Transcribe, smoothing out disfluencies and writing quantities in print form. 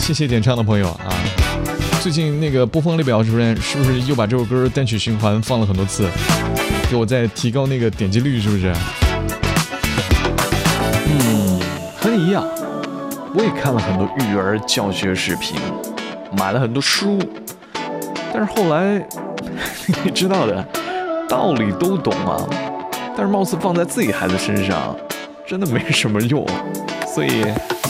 谢谢点唱的朋友啊！最近那个播放列表主任是不是又把这首歌单曲循环放了很多次，给我在提高那个点击率，是不是？和你一样，我也看了很多育儿教学视频，买了很多书，但是后来你知道的，道理都懂啊，但是貌似放在自己孩子身上真的没什么用，所以